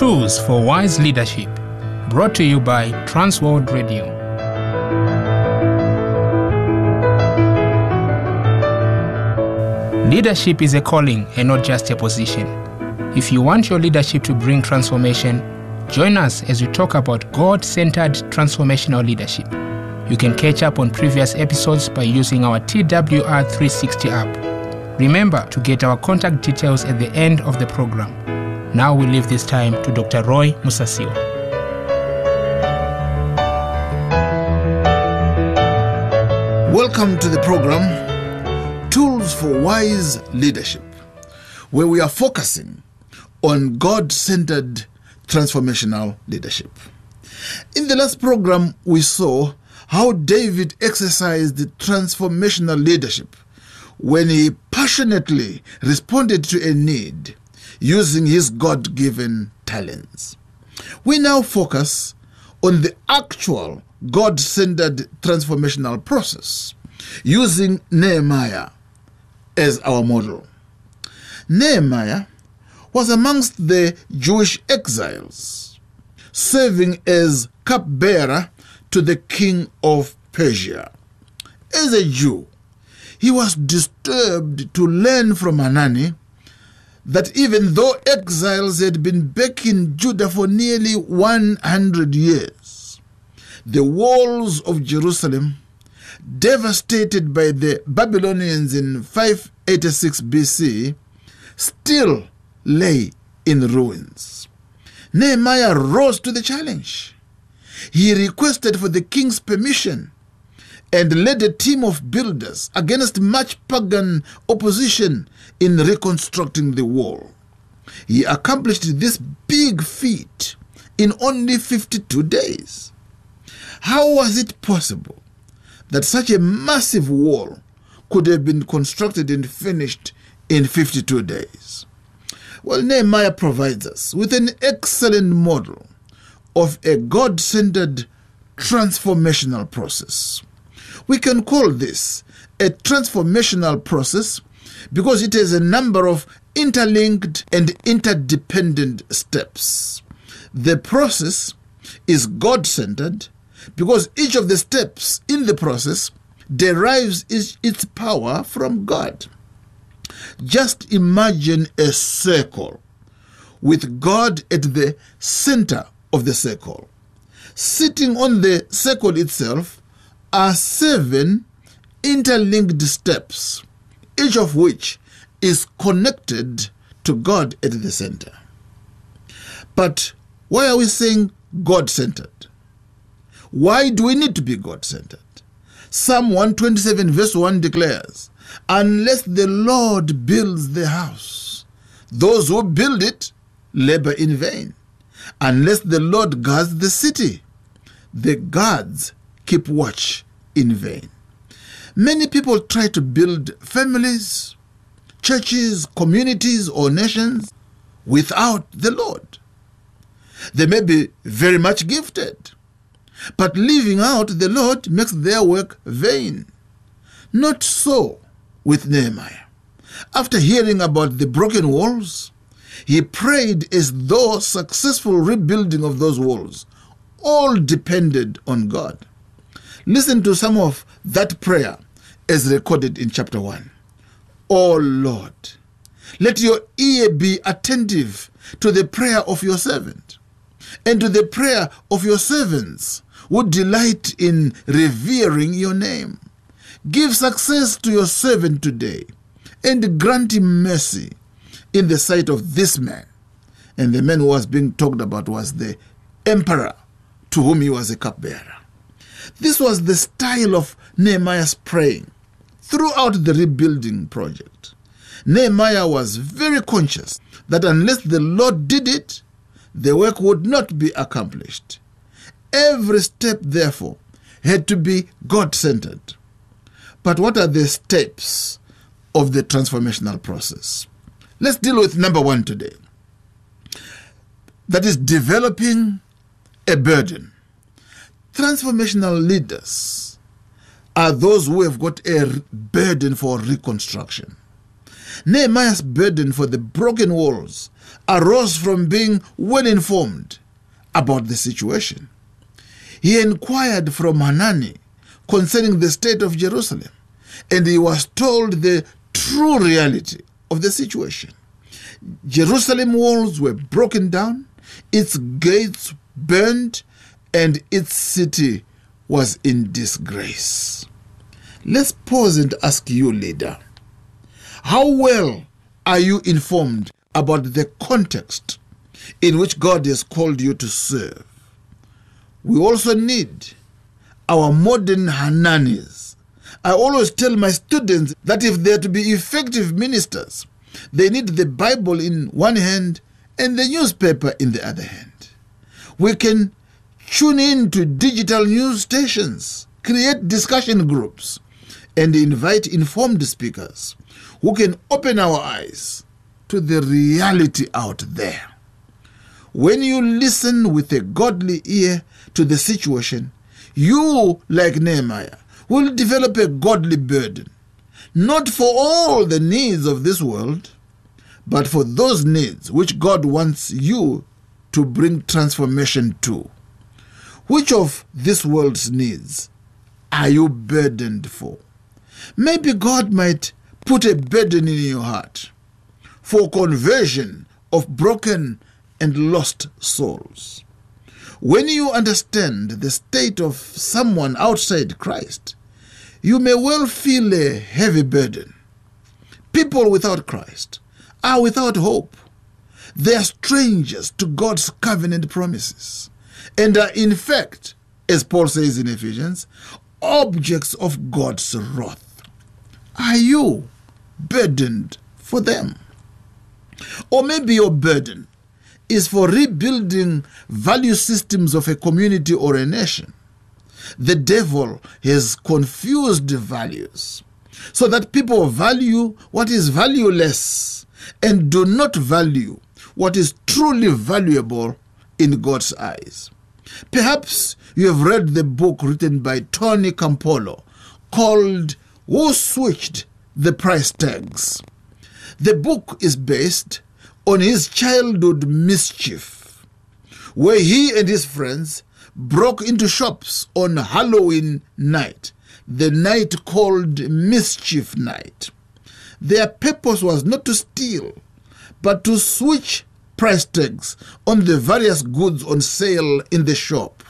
Tools for Wise Leadership, brought to you by Transworld Radio. Leadership is a calling and not just a position. If you want your leadership to bring transformation, join us as we talk about God-centered transformational leadership. You can catch up on previous episodes by using our TWR 360 app. Remember to get our contact details at the end of the program. Now we leave this time to Dr. Roy Musasiwa. Welcome to the program, Tools for Wise Leadership, where we are focusing on God-centered transformational leadership. In the last program, we saw how David exercised transformational leadership when he passionately responded to a need using his God-given talents. We now focus on the actual God-centered transformational process using Nehemiah as our model. Nehemiah was amongst the Jewish exiles, serving as cupbearer to the king of Persia. As a Jew, he was disturbed to learn from Hanani that even though exiles had been back in Judah for nearly 100 years, the walls of Jerusalem, devastated by the Babylonians in 586 BC, still lay in ruins. Nehemiah rose to the challenge. He requested for the king's permission and led a team of builders against much pagan opposition in reconstructing the wall. He accomplished this big feat in only 52 days. How was it possible that such a massive wall could have been constructed and finished in 52 days? Well, Nehemiah provides us with an excellent model of a God-centered transformational process. We can call this a transformational process because it has a number of interlinked and interdependent steps. The process is God-centered because each of the steps in the process derives its power from God. Just imagine a circle with God at the center of the circle. Sitting on the circle itself are 7 interlinked steps, each of which is connected to God at the center. But why are we saying God-centered? Why do we need to be God-centered? Psalm 127 verse 1 declares, "Unless the Lord builds the house, those who build it labor in vain. Unless the Lord guards the city, the guards keep watch in vain." Many people try to build families, churches, communities, or nations without the Lord. They may be very much gifted, but leaving out the Lord makes their work vain. Not so with Nehemiah. After hearing about the broken walls, he prayed as though successful rebuilding of those walls all depended on God. Listen to some of that prayer as recorded in chapter 1. "O Lord, let your ear be attentive to the prayer of your servant and to the prayer of your servants who delight in revering your name. Give success to your servant today and grant him mercy in the sight of this man." And the man who was being talked about was the emperor to whom he was a cupbearer. This was the style of Nehemiah's praying throughout the rebuilding project. Nehemiah was very conscious that unless the Lord did it, the work would not be accomplished. Every step, therefore, had to be God-centered. But what are the steps of the transformational process? Let's deal with number 1 today. That is developing a burden. Transformational leaders are those who have got a burden for reconstruction. Nehemiah's burden for the broken walls arose from being well informed about the situation. He inquired from Hanani concerning the state of Jerusalem, and he was told the true reality of the situation. Jerusalem walls were broken down, its gates burned, and its city was in disgrace. Let's pause and ask you, leader, how well are you informed about the context in which God has called you to serve? We also need our modern Hananis. I always tell my students that if they are to be effective ministers, they need the Bible in one hand and the newspaper in the other hand. We can tune in to digital news stations, create discussion groups, and invite informed speakers who can open our eyes to the reality out there. When you listen with a godly ear to the situation, you, like Nehemiah, will develop a godly burden, not for all the needs of this world, but for those needs which God wants you to bring transformation to. Which of this world's needs are you burdened for? Maybe God might put a burden in your heart for conversion of broken and lost souls. When you understand the state of someone outside Christ, you may well feel a heavy burden. People without Christ are without hope. They are strangers to God's covenant promises and are in fact, as Paul says in Ephesians, objects of God's wrath. Are you burdened for them? Or maybe your burden is for rebuilding value systems of a community or a nation. The devil has confused values so that people value what is valueless and do not value what is truly valuable in God's eyes. Perhaps you have read the book written by Tony Campolo called Who Switched the Price Tags? The book is based on his childhood mischief, where he and his friends broke into shops on Halloween night, the night called Mischief Night. Their purpose was not to steal, but to switch price tags on the various goods on sale in the shop.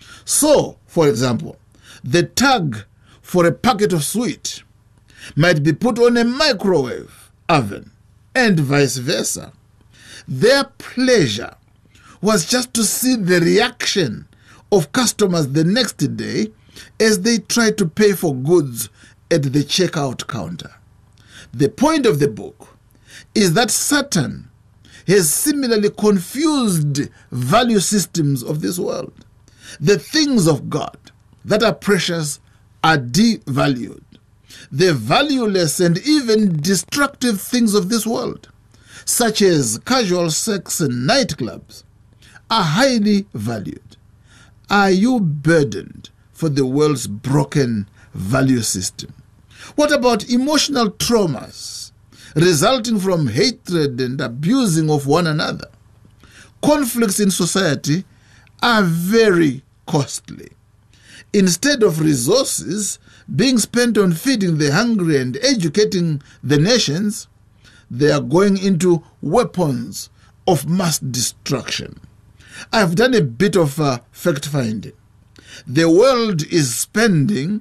So, for example, the tag for a packet of sweet might be put on a microwave oven and vice versa. Their pleasure was just to see the reaction of customers the next day as they tried to pay for goods at the checkout counter. The point of the book is that Satan has similarly confused value systems of this world. The things of God that are precious are devalued. The valueless and even destructive things of this world, such as casual sex and nightclubs, are highly valued. Are you burdened for the world's broken value system? What about emotional traumas resulting from hatred and abusing of one another? Conflicts in society are very costly. Instead of resources being spent on feeding the hungry and educating the nations, they are going into weapons of mass destruction. I've done a bit of fact-finding. The world is spending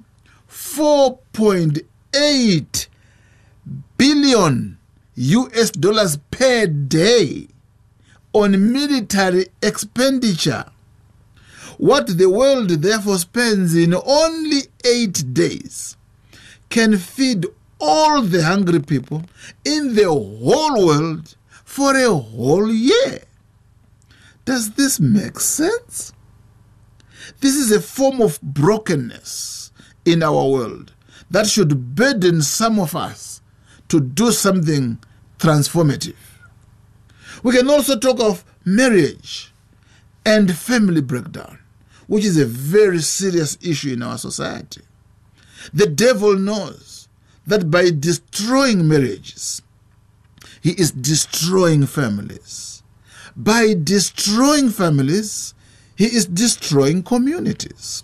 $4.8 billion US per day on military expenditure. What the world therefore spends in only 8 days can feed all the hungry people in the whole world for a whole year. Does this make sense? This is a form of brokenness in our world that should burden some of us to do something transformative. We can also talk of marriage and family breakdown, which is a very serious issue in our society. The devil knows that by destroying marriages, he is destroying families. By destroying families, he is destroying communities.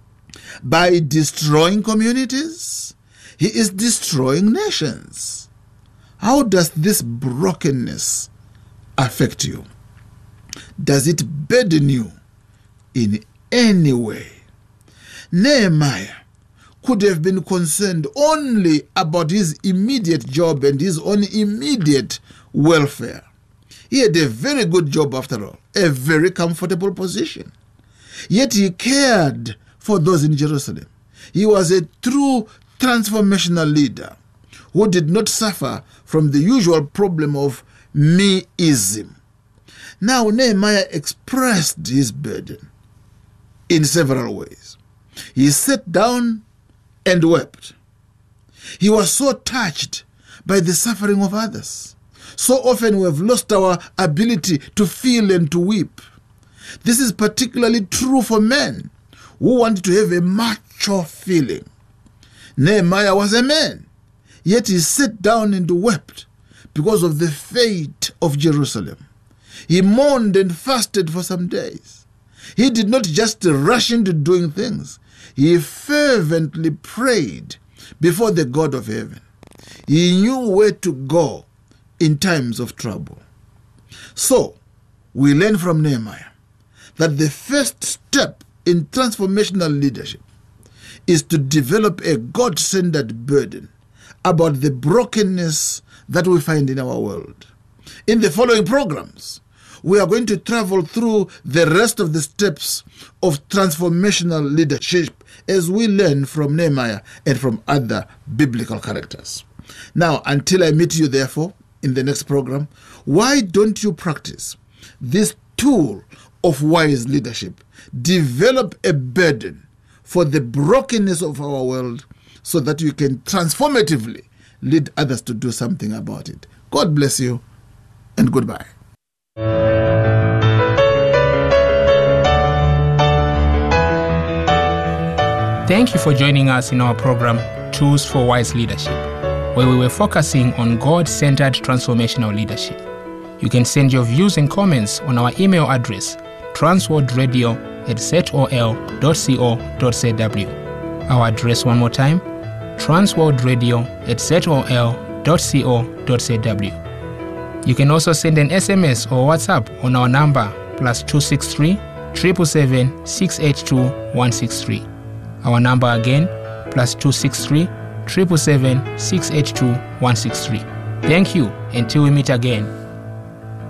By destroying communities, he is destroying nations. How does this brokenness affect you? Does it burden you in any way? Nehemiah could have been concerned only about his immediate job and his own immediate welfare. He had a very good job after all, a very comfortable position. Yet he cared for those in Jerusalem. He was a true transformational leader who did not suffer from the usual problem of meism. Now Nehemiah expressed his burden in several ways. He sat down and wept. He was so touched by the suffering of others. So often we have lost our ability to feel and to weep. This is particularly true for men who want to have a macho feeling. Nehemiah was a man, yet he sat down and wept because of the fate of Jerusalem. He mourned and fasted for some days. He did not just rush into doing things. He fervently prayed before the God of heaven. He knew where to go in times of trouble. So, we learn from Nehemiah that the first step in transformational leadership is to develop a God-centered burden about the brokenness that we find in our world. In the following programs, we are going to travel through the rest of the steps of transformational leadership as we learn from Nehemiah and from other biblical characters. Now, until I meet you, therefore, in the next program, why don't you practice this tool of wise leadership? Develop a burden for the brokenness of our world so that you can transformatively lead others to do something about it. God bless you and goodbye. Thank you for joining us in our program, Tools for Wise Leadership, where we were focusing on God-centered transformational leadership. You can send your views and comments on our email address, transworldradio@zol.co.za. Our address one more time, transworldradio@zol.co.za. You can also send an SMS or WhatsApp on our number +263 777 682 163. Our number again, +263 777 682 163. Thank you until we meet again.